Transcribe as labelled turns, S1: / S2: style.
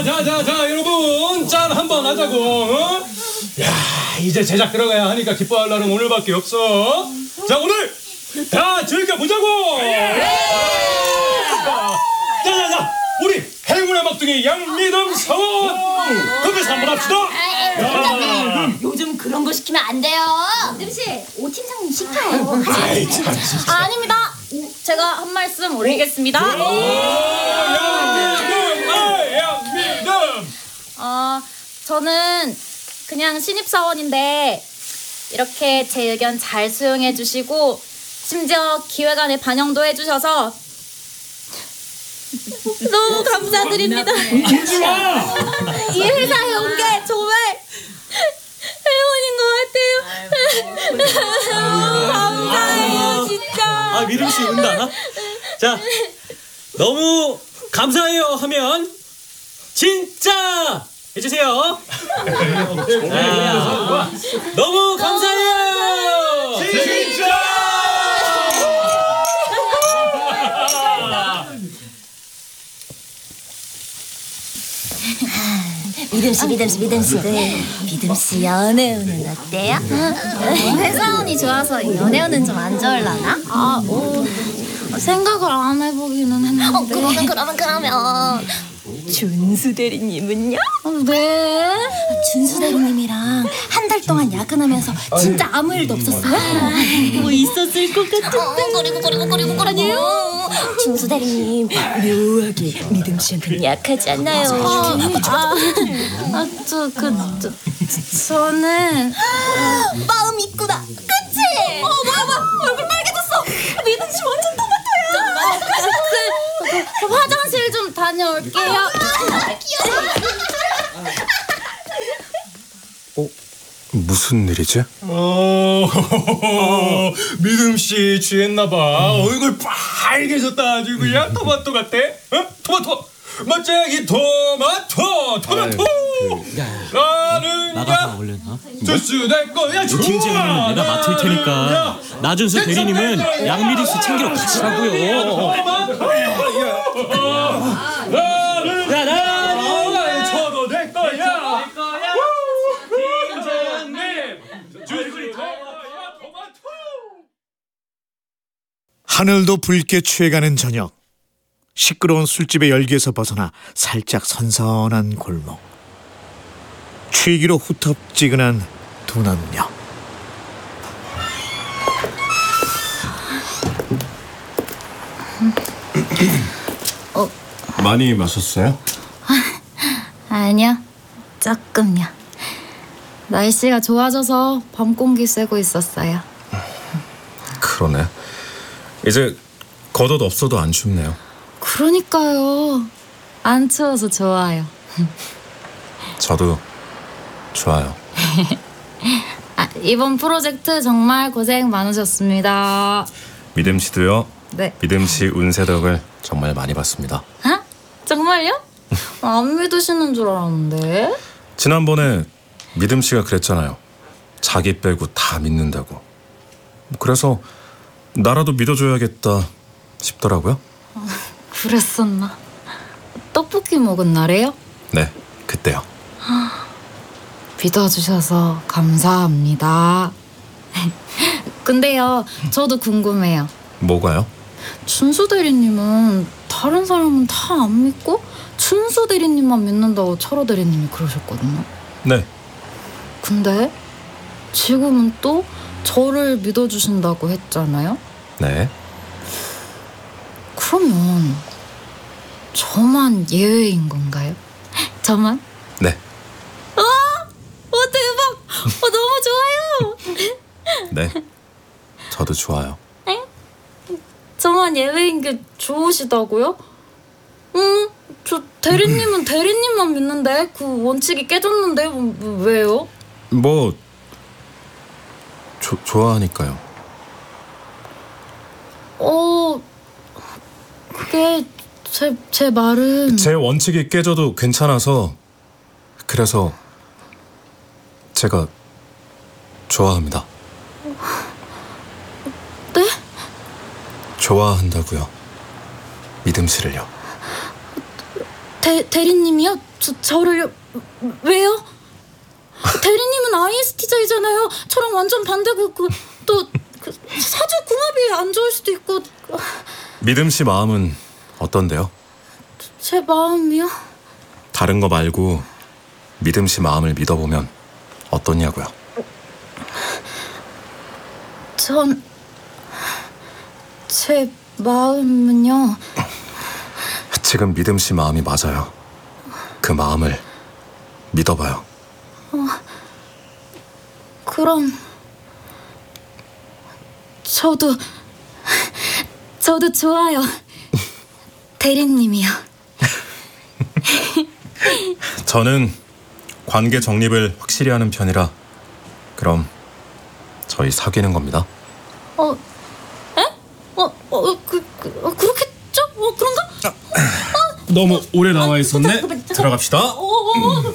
S1: 자, 여러분 짠 한번 하자고. 어? 야, 이제 제작 들어가야 하니까 기뻐할 날은 오늘밖에 없어. 자, 오늘 다 즐겨보자고. 자, 우리 행운의 막둥이 양미듬 사원 급해서 한번 합시다.
S2: 요즘 그런 거 시키면 안 돼요. 씨, 오 팀장님 시켜요.
S1: 아이 참.
S2: 아닙니다. 제가 한 말씀 올리겠습니다.
S1: 양미듬.
S2: 저는 그냥 신입사원인데 이렇게 제 의견 잘 수용해 주시고 심지어 기획안에 반영도 해주셔서 너무 감사드립니다. 이 회사에 온 게 정말 행운인 것 같아요. 감사해요, 진짜.
S3: 미름씨 운다. 자, 너무 감사해요 하면 진짜 해주세요. 너무 감사해요.
S1: 진짜.
S2: 믿음씨 연애운은 어때요? 회사운이 좋아서 연애운은 좀 안 좋을라나? 생각을 안 해보기는 했는데. 그러면 준수 대리님은요? 네? 준수 대리님이랑 한 달 동안 야근하면서 진짜 아무 일도 없었어요? 뭐 있었을 것 같은데. 그리고 아니에요? 준수 대리님 묘하게 믿음 씨한테는 약하지 않나요? 저는 마음 있구나. 그치? 뭐야 얼굴 빨개졌어. 믿음 씨 완전 토마토야. 화장실 좀 다녀올게요.
S4: 무슨 일이지?
S1: 믿음씨 취했나봐. 얼굴 빨개졌다. 아주 그냥 토마토 같아. 어? 토마토 멋쟁이 토마토. 나는
S3: 나가봐 얼른.
S1: 주스 내 거야.
S3: 팀장님은 내가 맡을 테니까 나준수 대리님은 양미리씨 챙기러 가시라고요.
S1: 나는 쳐도 내 거야.
S5: 하늘도 붉게 취해가는 저녁. 시끄러운 술집의 열기에서 벗어나 살짝 선선한 골목. 취기로 후텁지근한 두 남녀.
S4: 많이 마셨어요?
S2: 아니요, 조금요. 날씨가 좋아져서 밤 공기 쐬고 있었어요.
S4: 그러네. 이제 겉옷 없어도 안 춥네요.
S2: 그러니까요. 안 추워서 좋아요.
S4: 저도 좋아요.
S2: 이번 프로젝트 정말 고생 많으셨습니다.
S4: 믿음 씨도요.
S2: 네.
S4: 믿음 씨 운세 덕을 정말 많이 봤습니다.
S2: 정말요? 안 믿으시는 줄 알았는데.
S4: 지난번에 믿음 씨가 그랬잖아요. 자기 빼고 다 믿는다고. 그래서 나라도 믿어줘야겠다 싶더라고요.
S2: 그랬었나? 떡볶이 먹은 날에요?
S4: 네, 그때요.
S2: 믿어주셔서 감사합니다. 근데요, 저도 궁금해요.
S4: 뭐가요?
S2: 준수 대리님은 다른 사람은 다 안 믿고 준수 대리님만 믿는다고 철호 대리님이 그러셨거든요.
S4: 네.
S2: 근데 지금은 또 저를 믿어주신다고 했잖아요.
S4: 네.
S2: 그러면 저만 예외인 건가요? 저만?
S4: 네.
S2: 대박! 너무 좋아요!
S4: 네. 저도 좋아요.
S2: 저만 예외인 게 좋으시다고요? 저 대리님은 대리님만 믿는데 그 원칙이 깨졌는데 왜요?
S4: 뭐 좋아하니까요.
S2: 그게 제 말은
S4: 제 원칙이 깨져도 괜찮아서 그래서 제가 좋아합니다.
S2: 네?
S4: 좋아한다고요. 믿음 씨를요.
S2: 대리님이요? 저를요? 왜요? 대리님은 ISTJ잖아요. 저랑 완전 반대고 또 사주 궁합이 안 좋을 수도 있고.
S4: 믿음 씨 마음은 어떤데요?
S2: 제 마음이요?
S4: 다른 거 말고 믿음 씨 마음을 믿어보면 어떠냐고요.
S2: 제 마음은요.
S4: 지금 믿음 씨 마음이 맞아요. 그 마음을 믿어봐요.
S2: 그럼 저도 좋아요. 대리님이요.
S4: 저는 관계 정립을 확실히 하는 편이라 그럼 저희 사귀는 겁니다.
S2: 그렇겠죠? 그런가?
S4: 너무 오래 나와 있었네. 들어갑시다.